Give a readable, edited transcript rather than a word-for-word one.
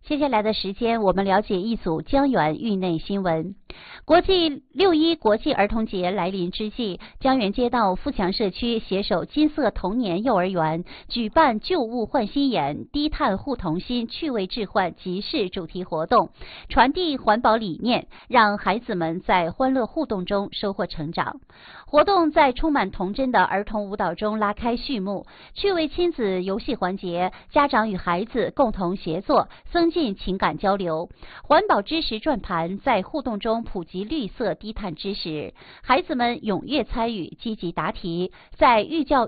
接下来的时间，我们了解一组江源域内新闻。6.1国际儿童节来临之际，江源街道富强社区携手金色童年幼儿园举办旧物换新眼、低碳互童心趣味置换集市主题活动，传递环保理念，让孩子们在欢乐互动中收获成长。活动在充满童真的儿童舞蹈中拉开序幕，趣味亲子游戏环节，家长与孩子共同协作，增进情感交流。环保知识转盘在互动中普及绿色低碳知识，孩子们踊跃参与，积极答题，在寓教